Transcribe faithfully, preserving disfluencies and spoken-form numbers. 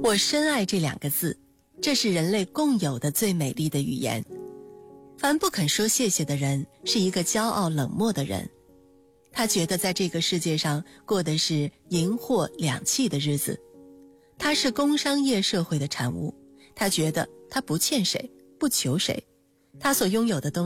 我深爱这两个字，这是人类共有的最美丽的语言。凡不肯说谢谢的人，是一个骄傲冷漠的人。他觉得在这个世界上过的是银货两讫的日子。他是工商业社会的产物，他觉得他不欠谁，不求谁，他所拥有的东西